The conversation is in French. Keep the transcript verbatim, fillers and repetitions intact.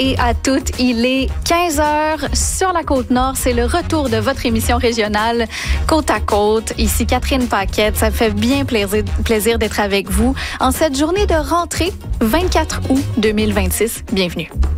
et à toutes. Il est quinze heures sur la Côte-Nord. C'est le retour de votre émission régionale Côte à Côte. Ici Catherine Paquette. Ça fait bien plaisir, plaisir d'être avec vous en cette journée de rentrée vingt-quatre août deux mille vingt-six. Bienvenue.